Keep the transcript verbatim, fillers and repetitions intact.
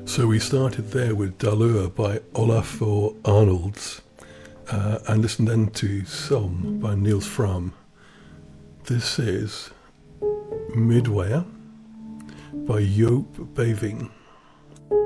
So we started there with Dalur by Olafur Arnolds, uh, and listened then to Som by Niels Fram. This is Midway by Joop Beving.